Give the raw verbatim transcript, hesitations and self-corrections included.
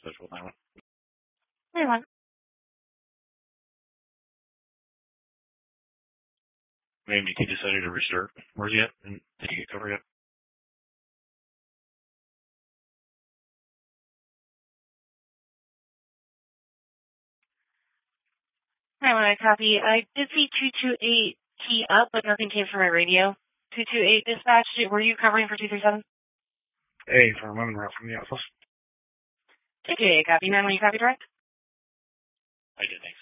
Social nine one. Hey, one. Maybe he decided to restart. Where's he at? Did he get covered yet? Hi, one. I copy. I did see two two eight key up, but nothing came from my radio. two two eight dispatch. Were you covering for two three seven? Hey, for a moment, we're out from the office. two two eight copy. nine one, you copy direct? I did, thank you.